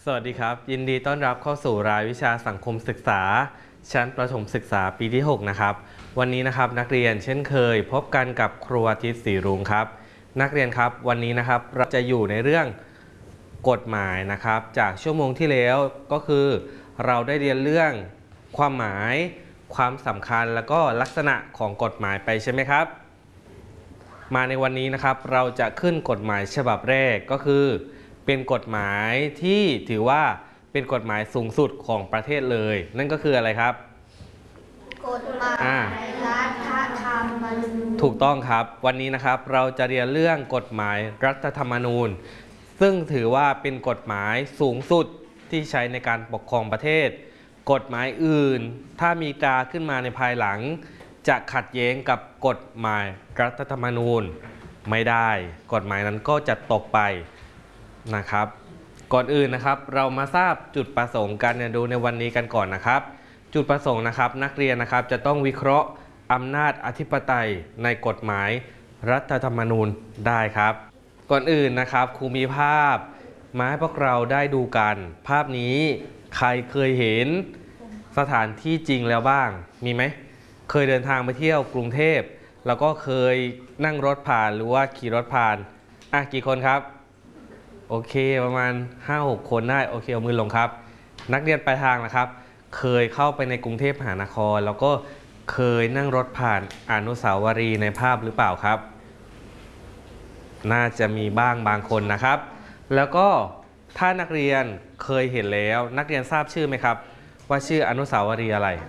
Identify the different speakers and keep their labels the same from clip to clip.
Speaker 1: วัสดีครับยินดีต้อนรับเข้าสู่รายวิชาสังคมศึกษาชั้นประถมศึกษาปีที่6นะครับวันนี้นะครับนักเรียนเช่นเคยพบกันกับครูอาทิตย์ศรีรุ้งครับนักเรียนครับวันนี้นะครับเราจะอยู่ในเรื่องกฎหมายนะครับจากชั่วโมงที่แล้วก็คือเราได้เรียนเรื่องความหมายความสำคัญแล้วก็ลักษณะของกฎหมายไปใช่ไหมครับมาในวันนี้นะครับเราจะขึ้นกฎหมายฉบับแรกก็คือเป็นกฎหมายที่ถือว่าเป็นกฎหมายสูงสุดของประเทศเลยนั่นก็คืออะไรครับ
Speaker 2: กฎหมายรัฐธรรมนูญ
Speaker 1: ถูกต้องครับวันนี้นะครับเราจะเรียนเรื่องกฎหมายรัฐธรรมนูญซึ่งถือว่าเป็นกฎหมายสูงสุดที่ใช้ในการปกครองประเทศกฎหมายอื่นถ้ามีตราขึ้นมาในภายหลังจะขัดแย้งกับกฎหมายรัฐธรรมนูญไม่ได้กฎหมายนั้นก็จะตกไปนะครับก่อนอื่นนะครับเรามาทราบจุดประสงค์การเรียนรู้ในวันนี้กันก่อนนะครับจุดประสงค์นะครับนักเรียนนะครับจะต้องวิเคราะห์อำนาจอธิปไตยในกฎหมายรัฐธรรมนูญได้ครับก่อนอื่นนะครับครูมีภาพมาให้พวกเราได้ดูกันภาพนี้ใครเคยเห็นสถานที่จริงแล้วบ้างมีไหมเคยเดินทางไปเที่ยวกรุงเทพแล้วก็เคยนั่งรถผ่านหรือว่าขี่รถผ่านกี่คนครับโอเคประมาณ 5-6 คนได้โอเคเอามือลงครับนักเรียนปลายทางนะครับเคยเข้าไปในกรุงเทพมหานครแล้วก็เคยนั่งรถผ่านอนุสาวรีย์ในภาพหรือเปล่าครับน่าจะมีบ้างบางคนนะครับแล้วก็ถ้านักเรียนเคยเห็นแล้วนักเรียนทราบชื่อไหมครับว่าชื่ออนุสาวรีย์อะไร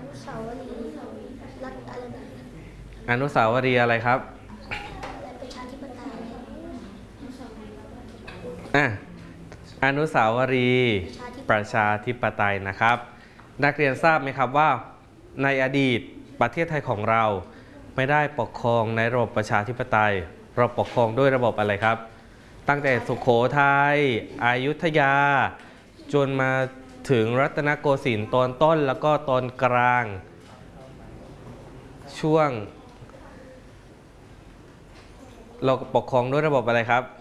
Speaker 1: อนุสาวรีย์อะไรครับอนุสาวรีย์ประชาธิปไตยนะครับนักเรียนทราบไหมครับว่าในอดีตประเทศไทยของเราไม่ได้ปกครองในระบบประชาธิปไตยเราปกครองด้วยระบบอะไรครับตั้งแต่สุโขทัยอยุธยาจนมาถึงรัตนโกสินทร์ตอนต้นแล้วก็ตอนกลางช่วงเราปกครองด้วยระบบอะไรครับ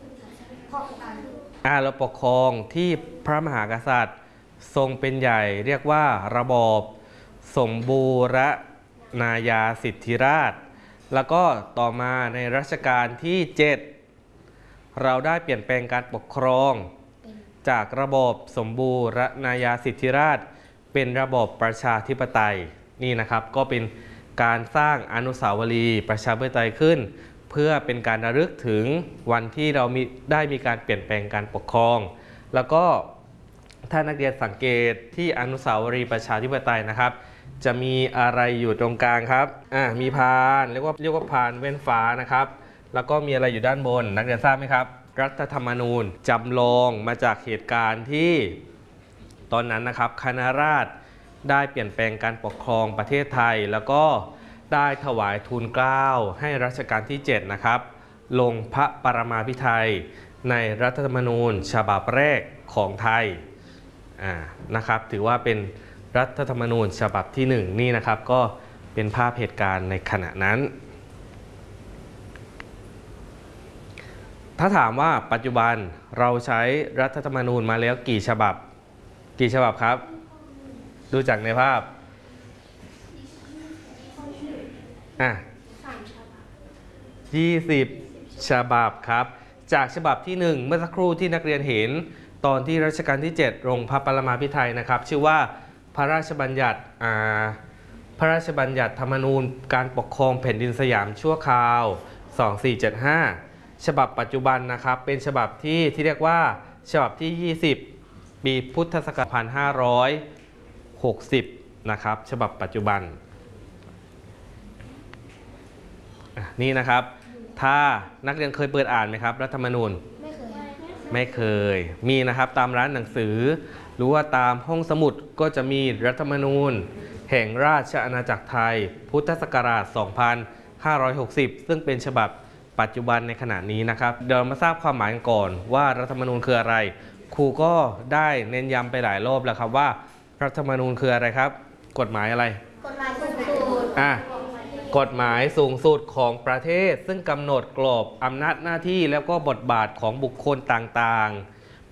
Speaker 1: เราปกครองที่พระมหากษัตริย์ทรงเป็นใหญ่เรียกว่าระบอบสมบูรณาญาสิทธิราชย์แล้วก็ต่อมาในรัชกาลที่7เราได้เปลี่ยนแปลงการปกครองจากระบอบสมบูรณาญาสิทธิราชย์เป็นระบอบประชาธิปไตยนี่นะครับก็เป็นการสร้างอนุสาวรีย์ประชาธิปไตยขึ้นเพื่อเป็นการระลึกถึงวันที่เราได้มีการเปลี่ยนแปลงการปกครองแล้วก็ถ้านักเรียนสังเกตที่อนุสาวรีย์ประชาธิปไตยนะครับจะมีอะไรอยู่ตรงกลางครับมีพานเรียกว่าพานเว้นฟ้านะครับแล้วก็มีอะไรอยู่ด้านบนนักเรียนทราบไหมครับรัฐธรรมนูญจำลองมาจากเหตุการณ์ที่ตอนนั้นนะครับคณะราษฎรได้เปลี่ยนแปลงการปกครองประเทศไทยแล้วก็ได้ถวายทูลเกล้าให้รัชกาลที่7นะครับลงพระปรมาภิไธยในรัฐธรรมนูญฉบับแรกของไทยนะครับถือว่าเป็นรัฐธรรมนูญฉบับที่1นี่นะครับก็เป็นภาพเหตุการณ์ในขณะนั้นถ้าถามว่าปัจจุบันเราใช้รัฐธรรมนูญมาแล้วกี่ฉบับครับดูจากในภาพ20 ฉบับครับจากฉบับที่1เมื่อสักครู่ที่นักเรียนเห็นตอนที่รัชกาลที่7ลงพระปรมาภิไธยนะครับชื่อว่าพระราชบัญญัติธรรมนูญการปกครองแผ่นดินสยามชั่วคราว2475ฉบับปัจจุบันนะครับเป็นฉบับที่เรียกว่าฉบับที่20ปีพุทธศักราช2560นะครับฉบับปัจจุบันนี่นะครับถ้านักเรียนเคยเปิดอ่านไหมครับรัฐธรรมนูญไม่เคยมีนะครับตามร้านหนังสือหรือว่าตามห้องสมุดก็จะมีรัฐธรรมนูญแห่งราชอาณาจักรไทยพุทธศักราช2560ซึ่งเป็นฉบับปัจจุบันในขณะนี้นะครับเดี๋ยวมาทราบความหมายกันก่อนว่ารัฐธรรมนูญคืออะไรครูก็ได้เน้นย้ำไปหลายรอบแล้วครับว่ารัฐธรรมนูญคืออะไรครับกฎหมายอะไร
Speaker 2: กฎหมายสูงสุด
Speaker 1: กฎหมายสูงสุดของประเทศซึ่งกำหนดกรอบอำนาจหน้าที่แล้วก็บทบาทของบุคคลต่างๆ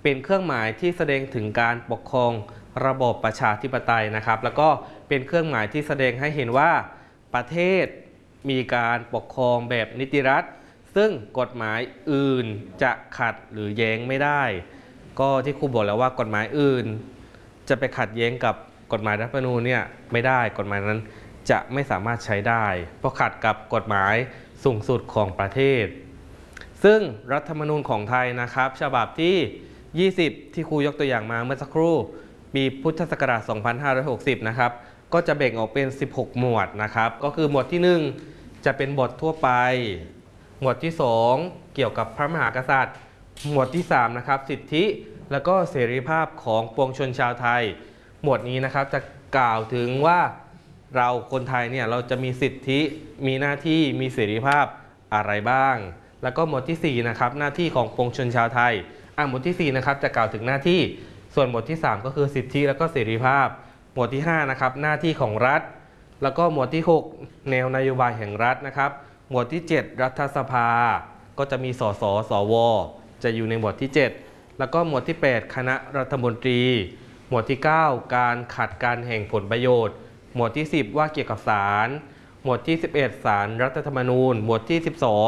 Speaker 1: เป็นเครื่องหมายที่แสดงถึงการปกครองระบอบประชาธิปไตยนะครับแล้วก็เป็นเครื่องหมายที่แสดงให้เห็นว่าประเทศมีการปกครองแบบนิติรัฐซึ่งกฎหมายอื่นจะขัดหรือแย้งไม่ได้ก็ที่ครูบอกแล้วว่ากฎหมายอื่นจะไปขัดแย้งกับกฎหมายรัฐธรรมนูญเนี่ยไม่ได้กฎหมายนั้นจะไม่สามารถใช้ได้เพราะขัดกับกฎหมายสูงสุดของประเทศซึ่งรัฐธรรมนูญของไทยนะครับฉบับที่20ที่ครูยกตัวอย่างมาเมื่อสักครู่ปีพุทธศักราช2560นะครับก็จะแบ่งออกเป็น16หมวดนะครับก็คือหมวดที่1จะเป็นบททั่วไปหมวดที่2เกี่ยวกับพระมหากษัตริย์หมวดที่3นะครับสิทธิแล้วก็เสรีภาพของปวงชนชาวไทยหมวดนี้นะครับจะกล่าวถึงว่าเราคนไทยเนี่ยเราจะมีสิทธิมีหน้าที่มีเสรีภาพอะไรบ้างแล้วก็หมวดที่4นะครับหน้าที่ของปวงชนชาวไทยหมวดที่4นะครับจะกล่าวถึงหน้าที่ส่วนหมวดที่3ก็คือสิทธิแล้วก็เสรีภาพหมวดที่5นะครับหน้าที่ของรัฐแล้วก็หมวดที่6แนวนโยบายแห่งรัฐนะครับหมวดที่7รัฐสภาก็จะมีสสสวจะอยู่ในหมวดที่7แล้วก็หมวดที่8คณะรัฐมนตรีหมวดที่9การขัดการแห่งผลประโยชน์หมวดที่10ว่าเกี่ยวกับศาลหมวดที่11ศาลรัฐธรรมนูญหมวดที่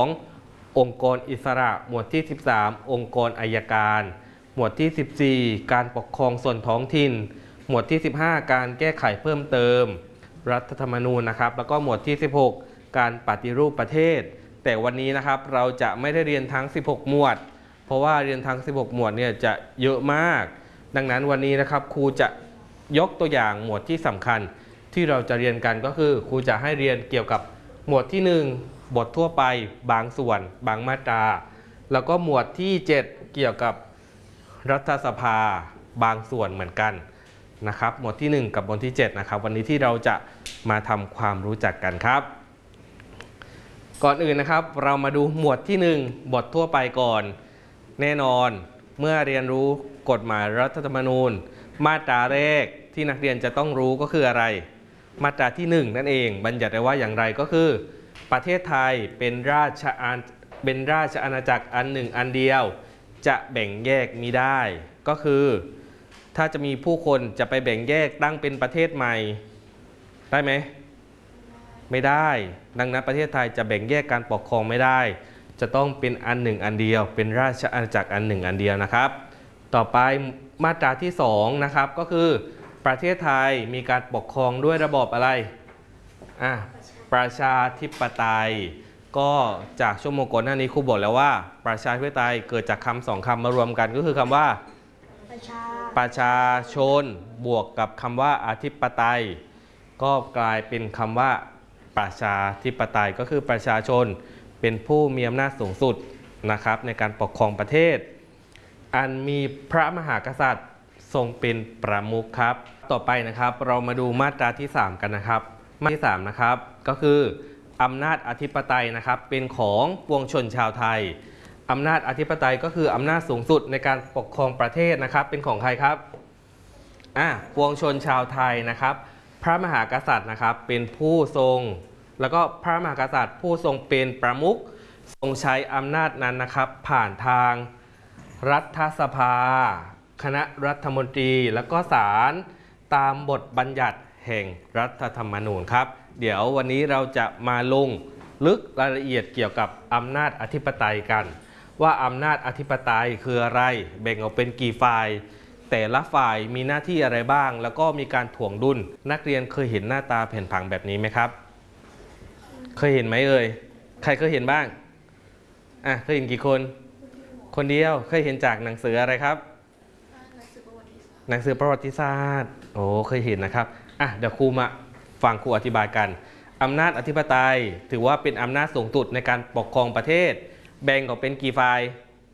Speaker 1: 12องค์กรอิสระหมวดที่13องค์กรอัยการหมวดที่14การปกครองส่วนท้องถิ่นหมวดที่15การแก้ไขเพิ่มเติมรัฐธรรมนูญนะครับแล้วก็หมวดที่16การปฏิรูปประเทศแต่วันนี้นะครับเราจะไม่ได้เรียนทั้ง16หมวดเพราะว่าเรียนทั้ง16หมวดเนี่ยจะเยอะมากดังนั้นวันนี้นะครับครูจะยกตัวอย่างหมวดที่สำคัญที่เราจะเรียนกันก็คือครูจะให้เรียนเกี่ยวกับหมวดที่1บททั่วไปบางส่วนบางมาตราแล้วก็หมวดที่7เกี่ยวกับรัฐสภาบางส่วนเหมือนกันนะครับหมวดที่1กับหมวดที่7นะครับวันนี้ที่เราจะมาทำความรู้จักกันครับก่อนอื่นนะครับเรามาดูหมวดที่1บททั่วไปก่อนแน่นอนเมื่อเรียนรู้กฎหมายรัฐธรรมนูญมาตราแรกที่นักเรียนจะต้องรู้ก็คืออะไรมาตราที่1นั่นเองบัญญัติไว้ว่าอย่างไรก็คือประเทศไทยเป็นราชอาณาจักรอันหนึ่งอันเดียวจะแบ่งแยกมิได้ก็คือถ้าจะมีผู้คนจะไปแบ่งแยกตั้งเป็นประเทศใหม่ได้ไหมไม่ได้ดังนั้นประเทศไทยจะแบ่งแยกการปกครองไม่ได้จะต้องเป็นอันหนึ่งอันเดียวเป็นราชอาณาจักรอันหนึ่งอันเดียวนะครับต่อไปมาตราที่2นะครับก็คือประเทศไทยมีการปกครองด้วยระบอบอะไรประชาธิปไตยก็จากชั่วโมงก่อนหน้านี้ครูบอกแล้วว่าประชาธิปไตยเกิดจากคำ2คำมารวมกันก็คือคำว่าประชาชนบวกกับคำว่าอธิปไตยก็กลายเป็นคำว่าประชาธิปไตยก็คือประชาชนเป็นผู้มีอำนาจสูงสุดนะครับในการปกครองประเทศอันมีพระมหากษัตริย์ทรงเป็นประมุขครับต่อไปนะครับเรามาดูมาตราที่3กันนะครับมาตราที่3นะครับก็คืออำนาจอธิปไตยนะครับเป็นของปวงชนชาวไทยอำนาจอธิปไตยก็คืออำนาจสูงสุดในการปกครองประเทศนะครับเป็นของใครครับปวงชนชาวไทยนะครับพระมหากษัตริย์นะครับเป็นผู้ทรงแล้วก็พระมหากษัตริย์ผู้ทรงเป็นประมุขทรงใช้อำนาจนั้นนะครับผ่านทางรัฐสภาคณะรัฐมนตรีแล้วก็ศาลตามบทบัญญัติแห่งรัฐธรรมนูญครับเดี๋ยววันนี้เราจะมาลงลึกรายละเอียดเกี่ยวกับอำนาจอธิปไตยกันว่าอำนาจอธิปไตยคืออะไรแบ่งออกเป็นกี่ฝ่ายแต่ละฝ่ายมีหน้าที่อะไรบ้างแล้วก็มีการถ่วงดุลนักเรียนเคยเห็นหน้าตาแผ่นผังแบบนี้ไหมครับเคยเห็นไหมเอ่ยใครเคยเห็นบ้างเคยเห็นกี่คนคนเดียวเคยเห็นจากหนังสืออะไรครับหนังสือประวัติศาสตร์โอ้เคยเห็นนะครับเดี๋ยวครูมาฟังครูอธิบายกันอำนาจอธิปไตยถือว่าเป็นอำนาจสูงสุดในการปกครองประเทศแบ่งออกเป็นกี่ฝ่าย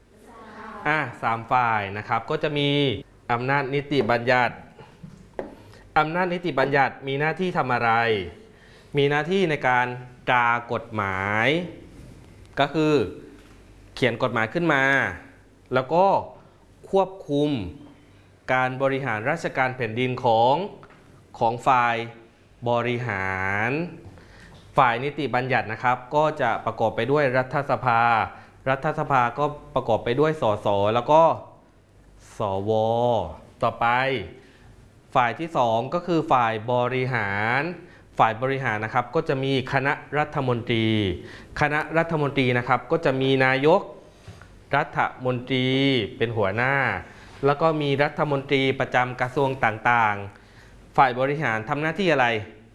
Speaker 1: 3ฝ่ายนะครับก็จะมีอำนาจนิติบัญญัติอำนาจนิติบัญญัติมีหน้าที่ทำอะไรมีหน้าที่ในการตรากฎหมายก็คือเขียนกฎหมายขึ้นมาแล้วก็ควบคุมการบริหารราชการแผ่นดินของฝ่ายบริหารฝ่ายนิติบัญญัตินะครับก็จะประกอบไปด้วยรัฐสภาก็ประกอบไปด้วยสสแล้วก็สสวต่อไปฝ่ายที่2ก็คือฝ่ายบริหารนะครับก็จะมีคณะรัฐมนตรีนะครับก็จะมีนายกรัฐมนตรีเป็นหัวหน้าแล้วก็มีรัฐมนตรีประจำกระทรวงต่างๆฝ่ายบริหารทำหน้าที่อะไร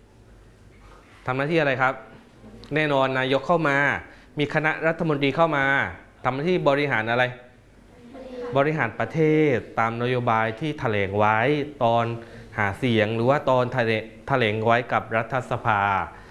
Speaker 1: ครับแน่นอนนายกเข้ามามีคณะรัฐมนตรีเข้ามาทำหน้าที่บริหารอะไรบริหารประเทศตามนโยบายที่แถลงไว้ตอนหาเสียงหรือว่าตอนแถลงไว้กับรัฐสภา